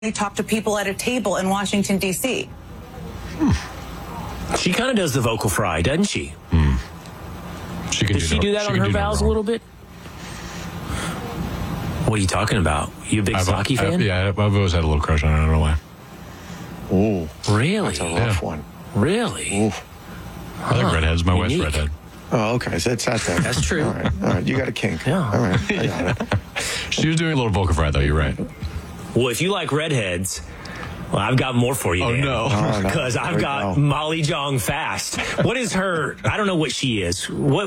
talk to people at a table in Washington, D.C. She kind of does the vocal fry, doesn't she? Does she do that on her vows a little bit? What are you talking about? You a big Saki fan? I've always had a little crush on her. I don't know why. Ooh. Really? That's a rough one. Really? Ooh. I like redheads. My wife's redhead. Oh, okay. So it's not that. That's true. All right. You got a kink. Yeah. All right. I got it. She was doing a little vocal fry, though. You're right. Well, if you like redheads, well, I've got more for you, Dan. No. Because I've got Molly Jong Fast. What is her, I don't know what she is.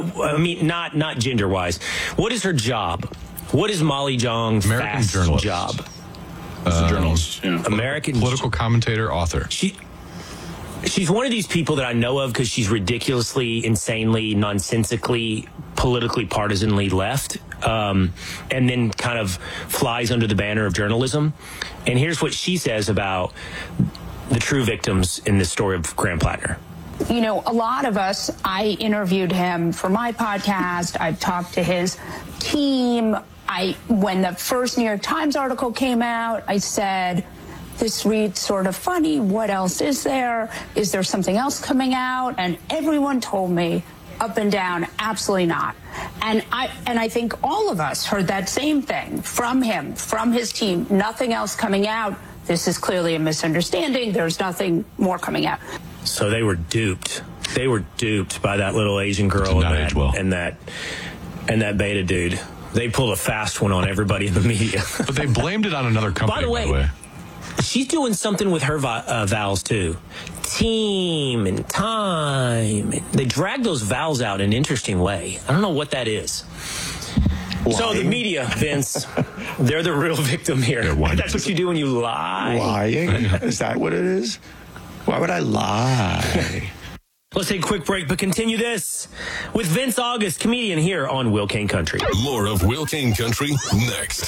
Not gender-wise. What is her job? What is Molly Jong Fast's job? Journalist. Yeah. American political commentator, author. She's one of these people that I know of because she's ridiculously, insanely, nonsensically, politically, partisanly left, and then kind of flies under the banner of journalism. And here's what she says about the true victims in this story of Graham Plattner. You know, a lot of us, I interviewed him for my podcast. I've talked to his team. When the first New York Times article came out, I said, this reads sort of funny. What else is there? Is there something else coming out? And everyone told me up and down, absolutely not. And I think all of us heard that same thing from him, from his team. Nothing else coming out. This is clearly a misunderstanding. There's nothing more coming out. So they were duped. They were duped by that little Asian girl and that beta dude. They pulled a fast one on everybody in the media. But they blamed it on another company, by the way. She's doing something with her vowels, too. Team and time. They drag those vowels out in an interesting way. I don't know what that is. Lying. So the media, Vince, they're the real victim here. That's what you do when you lie. Lying? Is that what it is? Why would I lie? Let's take a quick break, but continue this with Vince August, comedian here on Will Kane Country. More of Will Kane Country next.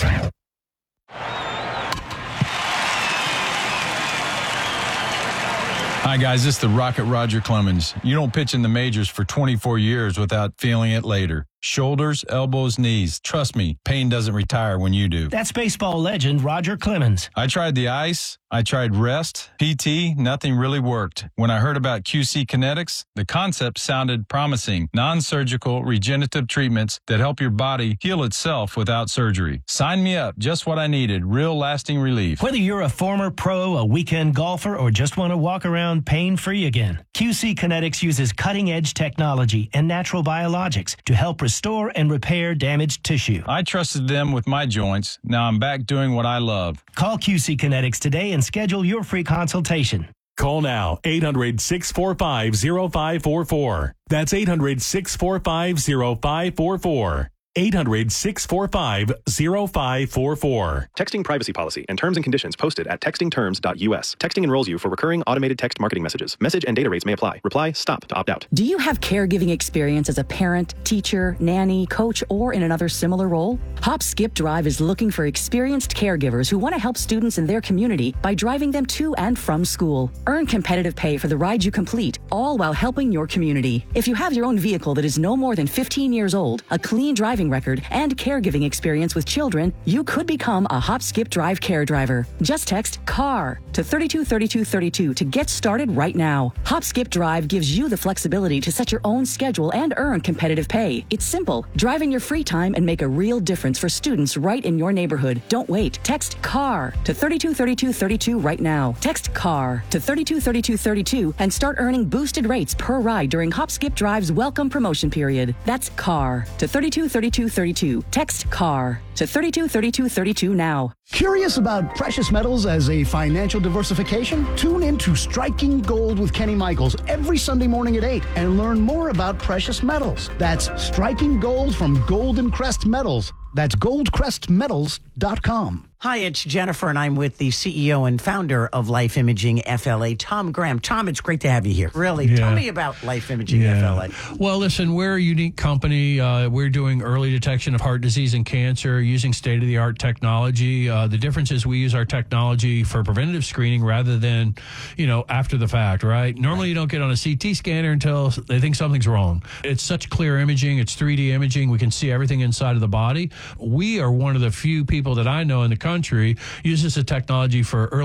Hi, guys. This is the Rocket Roger Clemens. You don't pitch in the majors for 24 years without feeling it later. Shoulders, elbows, knees. Trust me, pain doesn't retire when you do. That's baseball legend Roger Clemens. I tried the ice. I tried rest, PT, nothing really worked. When I heard about QC Kinetics, the concept sounded promising. Non-surgical regenerative treatments that help your body heal itself without surgery. Sign me up. Just what I needed. Real lasting relief. Whether you're a former pro, a weekend golfer, or just want to walk around pain-free again, QC Kinetics uses cutting-edge technology and natural biologics to help restore and repair damaged tissue. I trusted them with my joints. Now I'm back doing what I love. Call QC Kinetics today and schedule your free consultation. Call now, 800-645-0544. That's 800-645-0544. 800-645-0544. Texting privacy policy and terms and conditions posted at textingterms.us. Texting enrolls you for recurring automated text marketing messages. Message and data rates may apply. Reply STOP to opt out. Do you have caregiving experience as a parent, teacher, nanny, coach, or in another similar role? Hop Skip Drive is looking for experienced caregivers who want to help students in their community by driving them to and from school. Earn competitive pay for the ride you complete, all while helping your community. If you have your own vehicle that is no more than 15 years old, a clean driving record, and caregiving experience with children, you could become a Hop Skip Drive care driver. Just text CAR to 323232 to get started right now. Hop Skip Drive gives you the flexibility to set your own schedule and earn competitive pay. It's simple. Drive in your free time and make a real difference for students right in your neighborhood. Don't wait. Text CAR to 323232 right now. Text CAR to 323232 and start earning boosted rates per ride during Hop Skip Drive's welcome promotion period. That's CAR to 323232. Text CAR to 323232 now. Curious about precious metals as a financial diversification? Tune in to Striking Gold with Kenny Michaels every Sunday morning at 8 and learn more about precious metals. That's Striking Gold from Golden Crest Metals. That's goldcrestmetals.com. Hi, it's Jennifer, and I'm with the CEO and founder of Life Imaging FLA, Tom Graham. Tom, it's great to have you here. Really, tell me about Life Imaging FLA. Well, listen, we're a unique company. We're doing early detection of heart disease and cancer using state-of-the-art technology. The difference is we use our technology for preventative screening rather than, after the fact, right? Normally, you don't get on a CT scanner until they think something's wrong. It's such clear imaging. It's 3D imaging. We can see everything inside of the body. We are one of the few people that I know in the country uses the technology for early